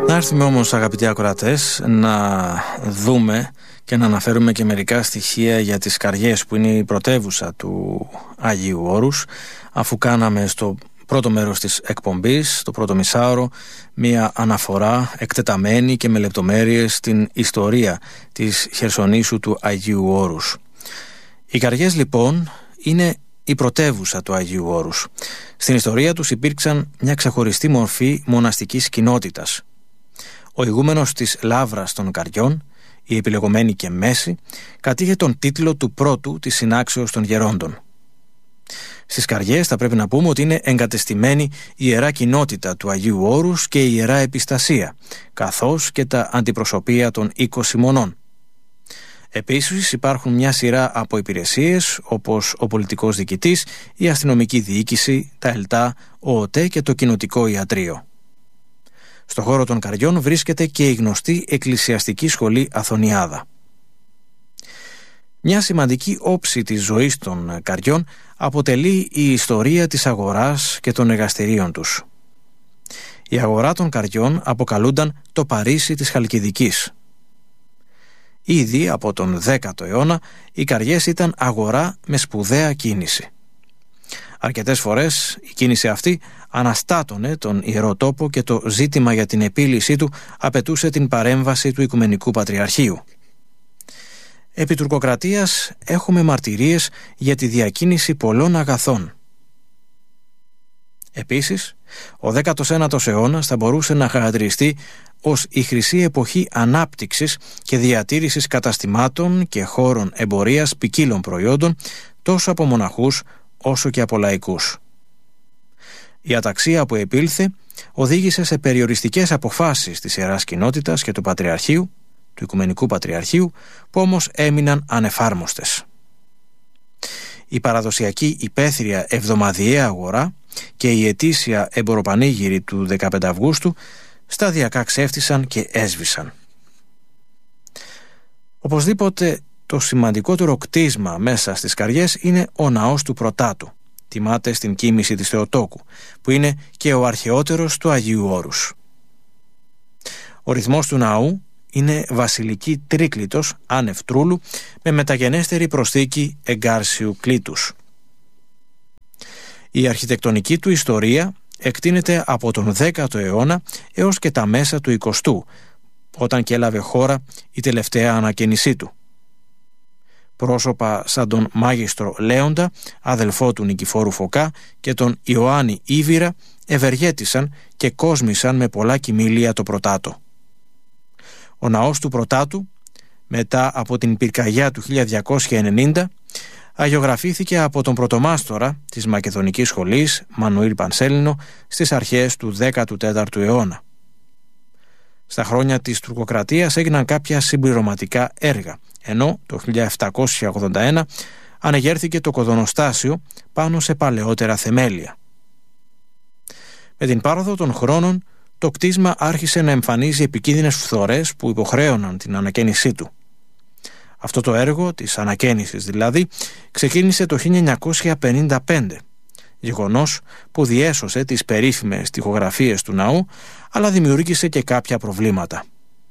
Να έρθουμε όμως, αγαπητοί ακροατές, να δούμε και να αναφέρουμε και μερικά στοιχεία για τις Καριές, που είναι η πρωτεύουσα του Αγίου Όρους, αφού κάναμε στο πρώτο μέρος της εκπομπής, το πρώτο μισάωρο, μία αναφορά εκτεταμένη και με λεπτομέρειες στην ιστορία της Χερσονήσου του Αγίου Όρους. Οι Καριές λοιπόν είναι η πρωτεύουσα του Αγίου Όρους. Στην ιστορία τους υπήρξαν μια ξεχωριστή μορφή μοναστικής κοινότητας. Ο ηγούμενος της Λαύρας των Καριών, η επιλεγωμένη και μέση, κατήχε τον τίτλο του πρώτου της συνάξεως των γερόντων. Στις Καριές θα πρέπει να πούμε ότι είναι εγκατεστημένη η Ιερά Κοινότητα του Αγίου Όρους και η Ιερά Επιστασία, καθώς και τα αντιπροσωπεία των 20 μονών. Επίσης υπάρχουν μια σειρά από υπηρεσίες, όπως ο πολιτικός διοικητής, η αστυνομική διοίκηση, τα ΕΛΤΑ, ο ΟΤΕ και το κοινοτικό ιατρείο. Στο χώρο των Καριών βρίσκεται και η γνωστή εκκλησιαστική σχολή Αθωνιάδα. Μια σημαντική όψη της ζωής των Καριών αποτελεί η ιστορία της αγοράς και των εργαστηρίων τους. Η αγορά των Καριών αποκαλούνταν το Παρίσι της Χαλκιδικής. Ήδη από τον 10ο αιώνα οι Καριές ήταν αγορά με σπουδαία κίνηση. Αρκετές φορές η κίνηση αυτή αναστάτωνε τον Ιερό Τόπο και το ζήτημα για την επίλυσή του απαιτούσε την παρέμβαση του Οικουμενικού Πατριαρχείου. Επί τουρκοκρατίας έχουμε μαρτυρίες για τη διακίνηση πολλών αγαθών. Επίσης, ο 19ος αιώνας θα μπορούσε να χαρακτηριστεί ως η χρυσή εποχή ανάπτυξης και διατήρησης καταστημάτων και χώρων εμπορίας ποικίλων προϊόντων, τόσο από μοναχούς όσο και από λαϊκούς. Η αταξία που επήλθε οδήγησε σε περιοριστικές αποφάσεις της Ιεράς Κοινότητας και του Πατριαρχείου, του Οικουμενικού Πατριαρχείου, που όμως έμειναν ανεφάρμοστες. Η παραδοσιακή υπαίθρια εβδομαδιαία αγορά και η ετήσια εμποροπανήγυρη του 15 Αυγούστου σταδιακά ξέφτισαν και έσβησαν. Οπωσδήποτε το σημαντικότερο κτίσμα μέσα στις Καριές είναι ο ναός του Πρωτάτου. Τιμάται στην κοίμηση της Θεοτόκου, που είναι και ο αρχαιότερος του Αγίου Όρους. Ο ρυθμός του ναού είναι βασιλική τρίκλητος άνευ τρούλου, με μεταγενέστερη προσθήκη εγκάρσιου κλήτους. Η αρχιτεκτονική του ιστορία εκτείνεται από τον 10ο αιώνα έως και τα μέσα του 20ου, όταν και έλαβε χώρα η τελευταία ανακαίνισή του. Πρόσωπα σαν τον μάγιστρο Λέοντα, αδελφό του Νικηφόρου Φωκά, και τον Ιωάννη Ήβυρα ευεργέτησαν και κόσμησαν με πολλά κοιμήλια το Πρωτάτο. Ο ναός του Πρωτάτου, μετά από την πυρκαγιά του 1290, αγιογραφήθηκε από τον πρωτομάστορα της Μακεδονικής Σχολής, Μανουήλ Πανσέλινο, στις αρχές του 14ου αιώνα. Στα χρόνια της τουρκοκρατίας έγιναν κάποια συμπληρωματικά έργα, ενώ το 1781 ανεγέρθηκε το κοδωνοστάσιο πάνω σε παλαιότερα θεμέλια. Με την πάροδο των χρόνων, το κτίσμα άρχισε να εμφανίζει επικίνδυνες φθορές που υποχρέωναν την ανακαίνισή του. Αυτό το έργο, της ανακαίνισης δηλαδή, ξεκίνησε το 1955, γεγονός που διέσωσε τις περίφημες τοιχογραφίες του ναού, αλλά δημιούργησε και κάποια προβλήματα.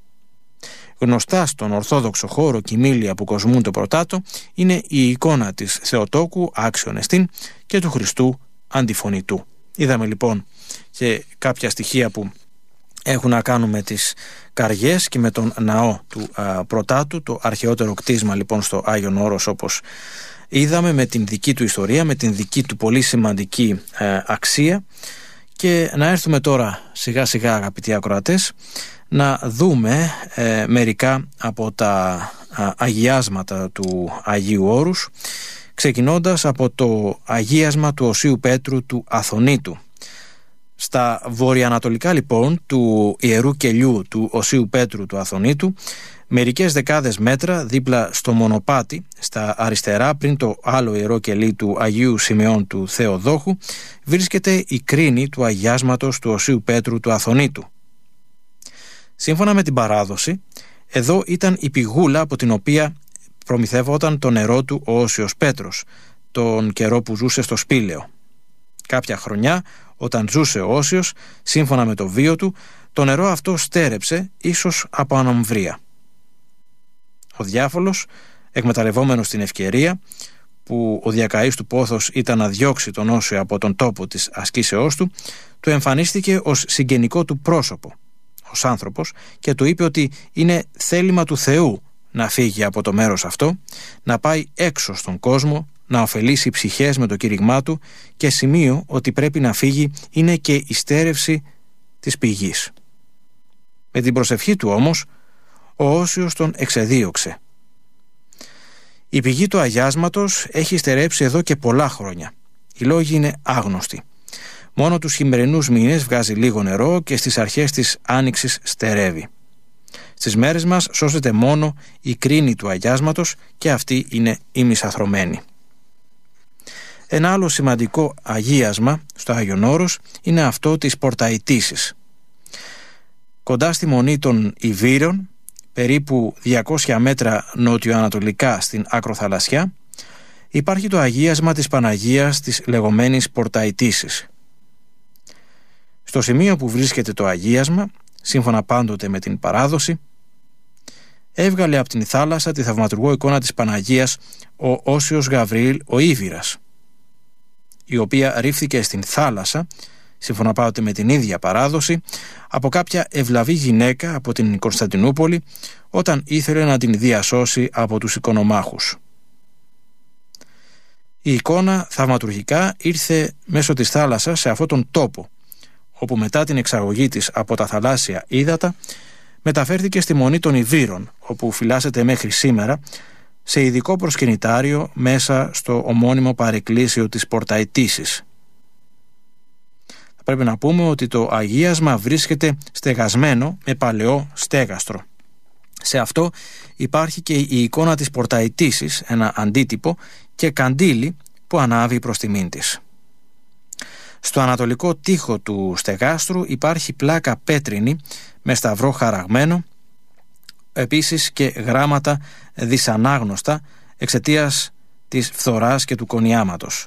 Γνωστά στον ορθόδοξο χώρο κοιμήλια που κοσμούν το Πρωτάτο είναι η εικόνα της Θεοτόκου άξιον εστίν και του Χριστού αντιφωνητού. Είδαμε λοιπόν και κάποια στοιχεία που έχουν να κάνουν με τις Καριές και με τον ναό του Πρωτάτου, το αρχαιότερο κτίσμα λοιπόν στο Άγιον Όρος, όπως είδαμε, με την δική του ιστορία, με την δική του πολύ σημαντική αξία. Και να έρθουμε τώρα σιγά σιγά, αγαπητοί ακροατές, να δούμε μερικά από τα αγιάσματα του Αγίου Όρους, ξεκινώντας από το αγίασμα του Οσίου Πέτρου του Αθωνίτου. Στα βορειοανατολικά λοιπόν του Ιερού Κελιού του Οσίου Πέτρου του Αθωνίτου, μερικές δεκάδες μέτρα δίπλα στο μονοπάτι, στα αριστερά πριν το άλλο ιερό κελί του Αγίου Σιμεών του Θεοδόχου, βρίσκεται η κρίνη του αγιάσματος του Οσίου Πέτρου του Αθωνίτου. Σύμφωνα με την παράδοση, εδώ ήταν η πηγούλα από την οποία προμηθεύονταν το νερό του ο Όσιος Πέτρος, τον καιρό που ζούσε στο Σπήλαιο. Κάποια χρονιά, όταν ζούσε ο Όσιος, σύμφωνα με το βίο του, Το νερό αυτό στέρεψε, ίσως από ανομβρία. Ο διάφολος, εκμεταλλευόμενος την ευκαιρία που ο διακαής του πόθος ήταν να διώξει τον Όσιο από τον τόπο της ασκήσεώς του, του εμφανίστηκε ως συγγενικό του πρόσωπο, ως άνθρωπος, και του είπε ότι είναι θέλημα του Θεού να φύγει από το μέρος αυτό, να πάει έξω στον κόσμο, να ωφελήσει ψυχές με το κήρυγμά του, και σημείο ότι πρέπει να φύγει είναι και η στέρευση της πηγής. Με την προσευχή του όμως, ο Όσιος τον εξεδίωξε. Η πηγή του αγιάσματος έχει στερέψει εδώ και πολλά χρόνια. Οι λόγοι είναι άγνωστοι. Μόνο τους χειμερινούς μήνες βγάζει λίγο νερό και στις αρχές της άνοιξης στερεύει. Στις μέρες μας σώζεται μόνο η κρίνη του αγιάσματος και αυτή είναι ημισαθρωμένη. Ένα άλλο σημαντικό αγίασμα στο Άγιον Όρος είναι αυτό της πορταϊτήσης. Κοντά στη μονή των Ιβύρων, περίπου 200 μέτρα νότιο-ανατολικά στην ακροθαλασσιά, υπάρχει το αγίασμα της Παναγίας της λεγόμενης Πορταϊτήσης. Στο σημείο που βρίσκεται το αγίασμα, σύμφωνα πάντοτε με την παράδοση, έβγαλε από την θάλασσα τη θαυματουργό εικόνα της Παναγίας ο Όσιος Γαβριήλ ο Ήβυρας, η οποία ρίφθηκε στην θάλασσα, σύμφωνα πάντοτε με την ίδια παράδοση, από κάποια ευλαβή γυναίκα από την Κωνσταντινούπολη, όταν ήθελε να την διασώσει από τους οικονομάχους. Η εικόνα θαυματουργικά ήρθε μέσω της θάλασσας σε αυτόν τον τόπο, όπου μετά την εξαγωγή της από τα θαλάσσια ύδατα μεταφέρθηκε στη μονή των Ιβύρων, όπου φυλάσσεται μέχρι σήμερα σε ειδικό προσκυνητάριο μέσα στο ομώνυμο παρεκκλήσιο της Πορταϊτήσης. Θα πρέπει να πούμε ότι το αγίασμα βρίσκεται στεγασμένο με παλαιό στέγαστρο. Σε αυτό υπάρχει και η εικόνα της Πορταϊτήσης, ένα αντίτυπο, και καντήλι που ανάβει προς τιμήν της. Στο ανατολικό τοίχο του στεγάστρου υπάρχει πλάκα πέτρινη με σταυρό χαραγμένο, επίσης και γράμματα δυσανάγνωστα εξαιτίας της φθοράς και του κονιάματος.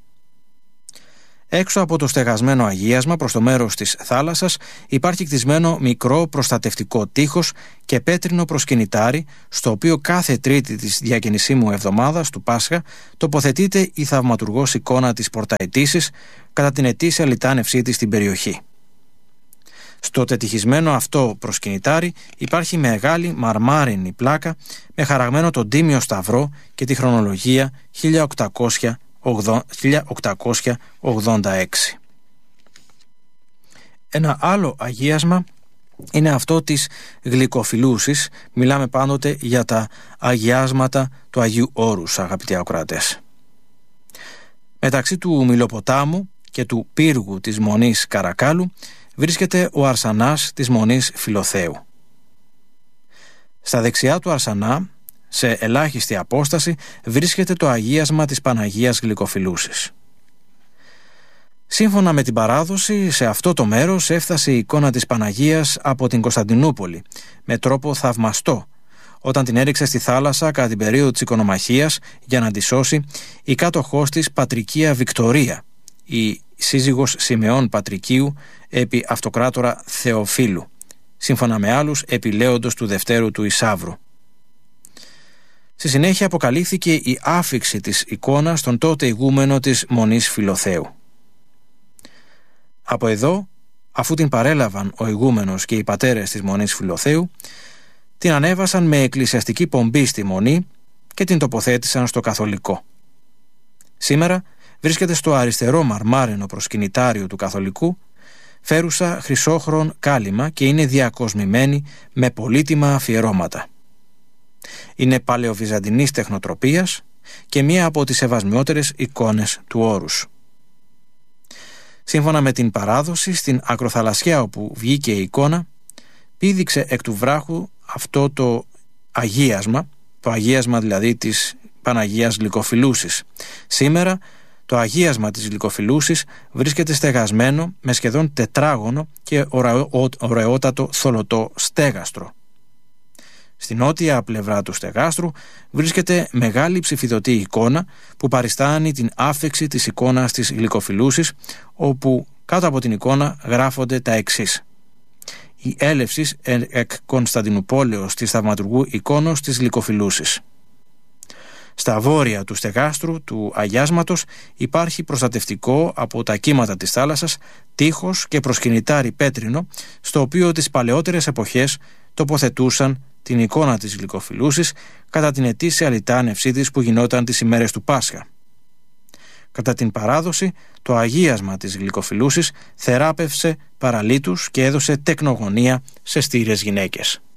Έξω από το στεγασμένο αγίασμα προς το μέρος της θάλασσας υπάρχει κτισμένο μικρό προστατευτικό τείχος και πέτρινο προσκυνητάρι, στο οποίο κάθε Τρίτη της διακαινησίμου εβδομάδας του Πάσχα τοποθετείται η θαυματουργός εικόνα της Πορταϊτήσης κατά την ετήσια λιτάνευσή της στην περιοχή. Στο τετυχισμένο αυτό προσκυνητάρι υπάρχει μεγάλη μαρμάρινη πλάκα με χαραγμένο τον τίμιο σταυρό και τη χρονολογία 1886. Ένα άλλο αγίασμα είναι αυτό της γλυκοφιλούσης. Μιλάμε πάντοτε για τα αγιάσματα του Αγίου Όρους, αγαπητοί ακροατές. Μεταξύ του Μιλοποτάμου και του πύργου της Μονής Καρακάλου βρίσκεται ο Αρσανάς της Μονής Φιλοθέου. Στα δεξιά του Αρσανά, σε ελάχιστη απόσταση, βρίσκεται το αγίασμα της Παναγίας Γλυκοφιλούσης. Σύμφωνα με την παράδοση, σε αυτό το μέρος έφτασε η εικόνα της Παναγίας από την Κωνσταντινούπολη με τρόπο θαυμαστό, όταν την έριξε στη θάλασσα κατά την περίοδο της οικονομαχίας για να τη σώσει η κάτοχός της Πατρικία Βικτωρία, η σύζυγος Σιμεών Πατρικίου επί αυτοκράτορα Θεοφίλου, σύμφωνα με άλλους επί Λέοντος του Δευτέρου του Ισαύρου. Στη συνέχεια αποκαλύφθηκε η άφιξη της εικόνας στον τότε ηγούμενο της Μονής Φιλοθέου. Από εδώ, αφού την παρέλαβαν ο ηγούμενος και οι πατέρες της Μονής Φιλοθέου, την ανέβασαν με εκκλησιαστική πομπή στη Μονή και την τοποθέτησαν στο Καθολικό. Σήμερα βρίσκεται στο αριστερό μαρμάρινο προσκυνητάριο του Καθολικού, φέρουσα χρυσόχρον κάλυμα και είναι διακοσμημένη με πολύτιμα αφιερώματα. Είναι παλαιοβυζαντινής τεχνοτροπίας και μία από τις σεβασμιότερες εικόνες του Όρους. Σύμφωνα με την παράδοση, στην ακροθαλασσιά όπου βγήκε η εικόνα, πήδηξε εκ του βράχου αυτό το αγίασμα δηλαδή της Παναγίας Γλυκοφιλούσης. Σήμερα το αγίασμα της Γλυκοφιλούσης βρίσκεται στεγασμένο με σχεδόν τετράγωνο και ωραιότατο θολωτό στέγαστρο. Στην νότια πλευρά του στεγάστρου βρίσκεται μεγάλη ψηφιδωτή εικόνα που παριστάνει την άφεξη της εικόνας της Γλυκοφιλούσης, όπου κάτω από την εικόνα γράφονται τα εξής: η έλευσης εκ Κωνσταντινουπόλεως της θαυματουργού εικόνος της Λυκοφιλούσης. Στα βόρεια του στεγάστρου του αγιάσματος υπάρχει προστατευτικό από τα κύματα της θάλασσας τείχος και προσκυνητάρι πέτρινο, στο οποίο τις παλαιότερες εποχές τοποθετούσαν την εικόνα της Γλυκοφιλούσης κατά την ετήσια λιτάνευσή της που γινόταν τις ημέρες του Πάσχα. Κατά την παράδοση, το αγίασμα της Γλυκοφιλούσης θεράπευσε παραλίτους και έδωσε τεκνογωνία σε στήρες γυναίκες.